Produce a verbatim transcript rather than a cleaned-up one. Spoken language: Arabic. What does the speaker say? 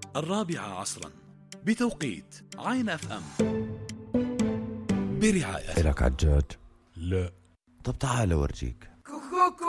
الرابعة عصرا بتوقيت عين اف ام برعاية. إلك عجاج؟ لا. طب تعال أورجيك.